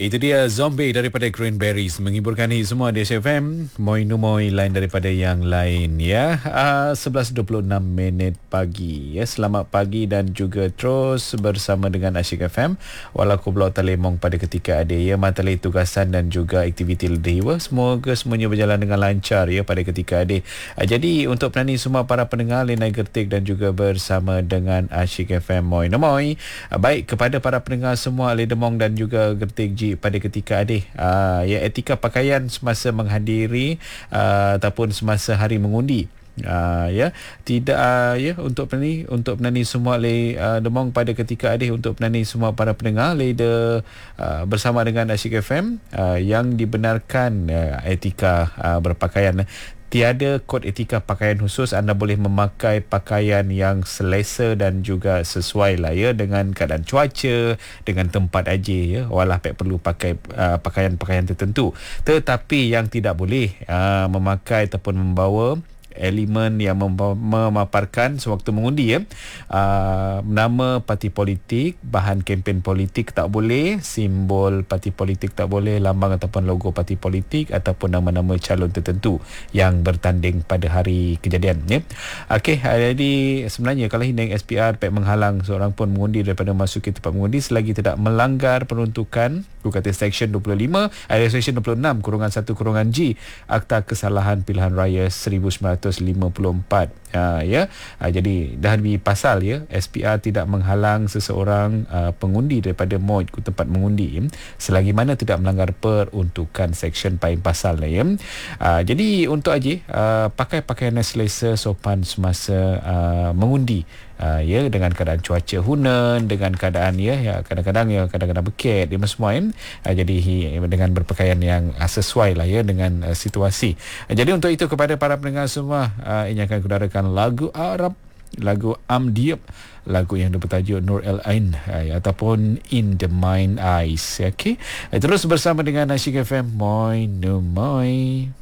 Itu dia Zombie daripada Greenberries menghiburkan ni semua di SFM. Moi numoi lain daripada yang lain ya. 11.26 minit pagi ya. Selamat pagi dan juga terus bersama dengan Asyik FM. Walaupun Pulau Talemong pada ketika ada ya matlahi tugasan dan juga aktiviti ledewa. Semoga semuanya berjalan dengan lancar ya pada ketika ada. Jadi untuk penani semua para pendengar Lenai Gertik dan juga bersama dengan Asyik FM moi numoi. Baik kepada para pendengar semua Ledemong dan juga Gertik pada ketika adik ya etika pakaian semasa menghadiri ataupun semasa hari mengundi. Ya tidak ya untuk penani semua demong pada ketika adik untuk penani semua para pendengar bersama dengan Asyik FM yang dibenarkan etika berpakaian. Tiada kod etika pakaian khusus. Anda boleh memakai pakaian yang selesa dan juga sesuai lah ya dengan keadaan cuaca, dengan tempat aja ya. Walau perlu pakai pakaian-pakaian tertentu. Tetapi yang tidak boleh memakai ataupun membawa elemen yang memaparkan sewaktu mengundi ya. Nama parti politik, bahan kempen politik tak boleh, simbol parti politik tak boleh, lambang ataupun logo parti politik ataupun nama-nama calon tertentu yang bertanding pada hari kejadian ya. Okey, jadi sebenarnya kalau hindang SPR menghalang seorang pun mengundi daripada masuk ke tempat mengundi selagi tidak melanggar peruntukan kata Seksyen 25 Seksyen 26/1/G Akta Kesalahan Pilihan Raya 1954 ya. Jadi dah di pasal ya SPR tidak menghalang seseorang pengundi daripada mau ikut tempat mengundi selagi mana tidak melanggar peruntukan seksyen paling pasal lah ya. Jadi untuk aja pakai pakaian yang selesa sopan semasa mengundi. Ya dengan keadaan cuaca hunan, dengan keadaan ya kadang-kadang beket dia semua jadi dengan berpakaian yang sesuai lah ya dengan situasi. Jadi untuk itu kepada para pendengar semua ini akan kudarakan lagu Arab, lagu Amdiab, lagu yang bertajuk Nur El Ain ataupun In the Mind Eyes. Okey, terus bersama dengan Asyik FM moi.